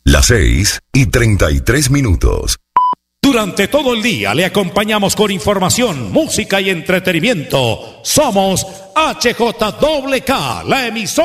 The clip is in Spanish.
Las 6:33. Durante todo el día le acompañamos con información, música y entretenimiento. Somos HJWK, la emisora